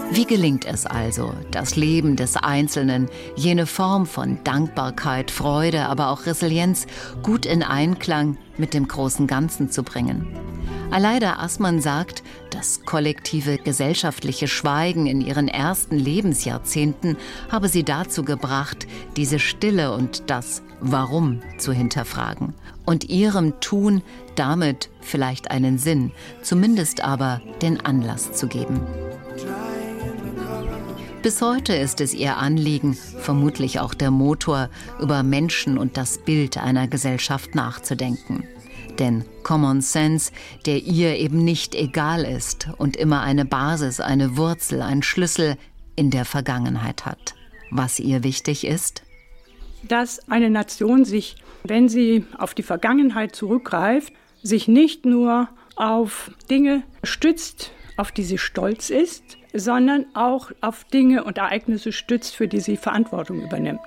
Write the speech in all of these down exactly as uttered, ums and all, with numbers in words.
Wie gelingt es also, das Leben des Einzelnen, jene Form von Dankbarkeit, Freude, aber auch Resilienz gut in Einklang mit dem großen Ganzen zu bringen? Aleida Assmann sagt, das kollektive gesellschaftliche Schweigen in ihren ersten Lebensjahrzehnten habe sie dazu gebracht, diese Stille und das Warum zu hinterfragen und ihrem Tun damit vielleicht einen Sinn, zumindest aber den Anlass zu geben. Bis heute ist es ihr Anliegen, vermutlich auch der Motor, über Menschen und das Bild einer Gesellschaft nachzudenken. Denn Common Sense, der ihr eben nicht egal ist und immer eine Basis, eine Wurzel, ein Schlüssel in der Vergangenheit hat. Was ihr wichtig ist? Dass eine Nation sich, wenn sie auf die Vergangenheit zurückgreift, sich nicht nur auf Dinge stützt, auf die sie stolz ist, sondern auch auf Dinge und Ereignisse stützt, für die sie Verantwortung übernimmt.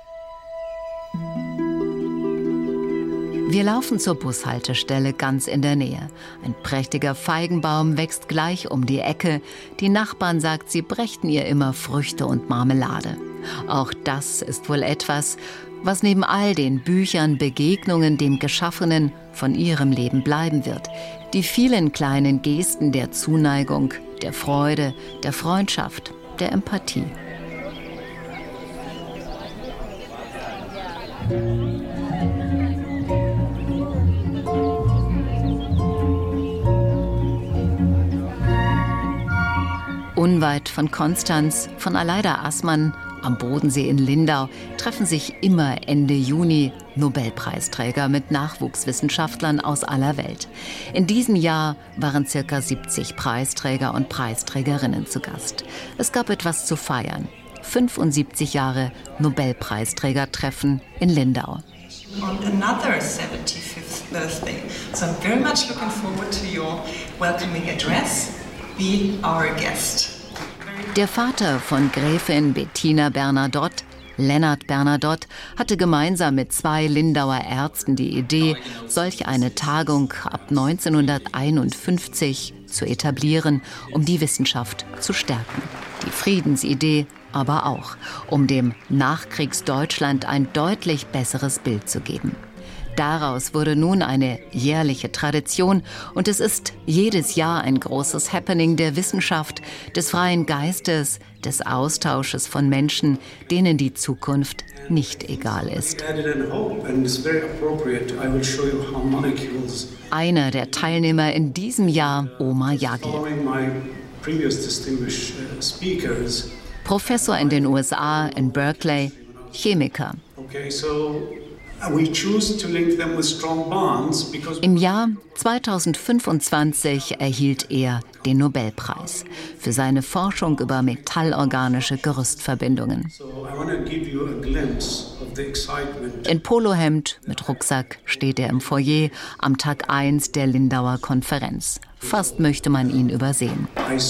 Wir laufen zur Bushaltestelle ganz in der Nähe. Ein prächtiger Feigenbaum wächst gleich um die Ecke. Die Nachbarn sagt, sie brächten ihr immer Früchte und Marmelade. Auch das ist wohl etwas, was neben all den Büchern, Begegnungen, dem Geschaffenen von ihrem Leben bleiben wird. Die vielen kleinen Gesten der Zuneigung, der Freude, der Freundschaft, der Empathie. Unweit von Konstanz, von Aleida Assmann, am Bodensee in Lindau, treffen sich immer Ende Juni Nobelpreisträger mit Nachwuchswissenschaftlern aus aller Welt. In diesem Jahr waren ca. siebzig Preisträger und Preisträgerinnen zu Gast. Es gab etwas zu feiern. fünfundsiebzig Jahre Nobelpreisträgertreffen in Lindau. On another seventy-fifth birthday. So I'm very much looking forward to your welcoming address. Be our guest. Der Vater von Gräfin Bettina Bernadotte, Lennart Bernadotte, hatte gemeinsam mit zwei Lindauer Ärzten die Idee, solch eine Tagung ab neunzehnhunderteinundfünfzig zu etablieren, um die Wissenschaft zu stärken. Die Friedensidee aber auch, um dem Nachkriegsdeutschland ein deutlich besseres Bild zu geben. Daraus wurde nun eine jährliche Tradition und es ist jedes Jahr ein großes Happening der Wissenschaft, des freien Geistes, des Austausches von Menschen, denen die Zukunft nicht egal ist. Einer der Teilnehmer in diesem Jahr, Omar Yaghi. Professor in den U S A, in Berkeley, Chemiker. Im Jahr zweitausendfünfundzwanzig erhielt er den Nobelpreis für seine Forschung über metallorganische Gerüstverbindungen. In Polohemd mit Rucksack steht er im Foyer am Tag eins der Lindauer Konferenz. Fast möchte man ihn übersehen.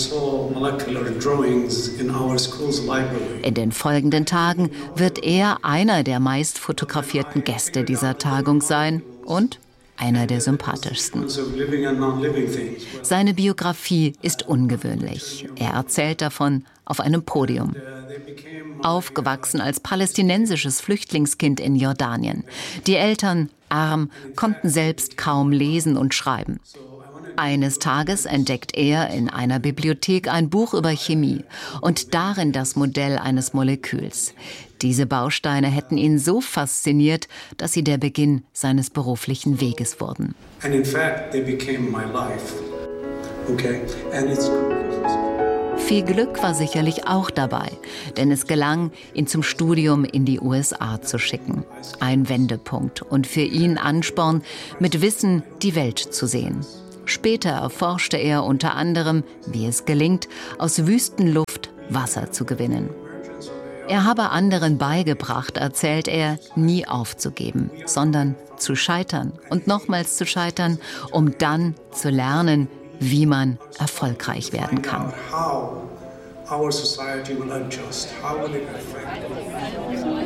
In den folgenden Tagen wird er einer der meist fotografierten Gäste dieser Tagung sein und einer der sympathischsten. Seine Biografie ist ungewöhnlich. Er erzählt davon auf einem Podium. Aufgewachsen als palästinensisches Flüchtlingskind in Jordanien. Die Eltern, arm, konnten selbst kaum lesen und schreiben. Eines Tages entdeckt er in einer Bibliothek ein Buch über Chemie und darin das Modell eines Moleküls. Diese Bausteine hätten ihn so fasziniert, dass sie der Beginn seines beruflichen Weges wurden. And in fact, they became my life. Okay, and it's Viel Glück war sicherlich auch dabei, denn es gelang, ihn zum Studium in die U S A zu schicken. Ein Wendepunkt und für ihn Ansporn, mit Wissen die Welt zu sehen. Später erforschte er unter anderem, wie es gelingt, aus Wüstenluft Wasser zu gewinnen. Er habe anderen beigebracht, erzählt er, nie aufzugeben, sondern zu scheitern und nochmals zu scheitern, um dann zu lernen, wie man erfolgreich werden kann. our society will adjust. How will it affect?